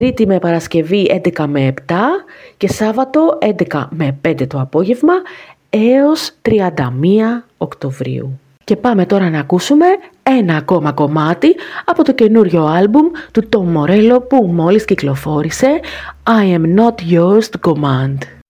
Τρίτη με Παρασκευή 11 με 7 και Σάββατο 11 με 5 το απόγευμα έως 31 Οκτωβρίου. Και πάμε τώρα να ακούσουμε ένα ακόμα κομμάτι από το καινούριο άλμπουμ του Tom Morello που μόλις κυκλοφόρησε, I Am Not Yours to Command.